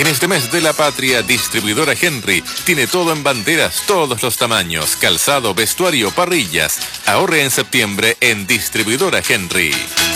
En este mes de la patria, Distribuidora Henry tiene todo en banderas, todos los tamaños, calzado, vestuario, parrillas. Ahorre en septiembre en Distribuidora Henry.